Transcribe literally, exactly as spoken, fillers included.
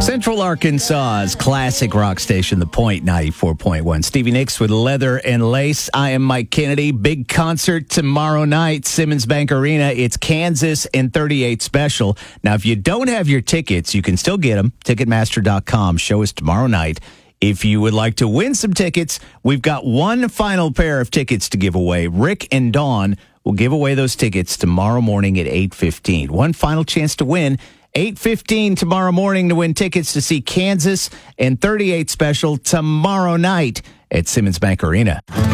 Central Arkansas's classic rock station, The Point, ninety-four point one. Stevie Nicks with Leather and Lace. I am Mike Kennedy. Big concert tomorrow night, Simmons Bank Arena. It's Kansas and thirty-eight special. Now, if you don't have your tickets, you can still get them. Ticketmaster dot com. Show us tomorrow night. If you would like to win some tickets, we've got one final pair of tickets to give away. Rick and Dawn will give away those tickets tomorrow morning at eight fifteen. One final chance to win. eight fifteen tomorrow morning to win tickets to see Kansas and thirty-eight special tomorrow night at Simmons Bank Arena.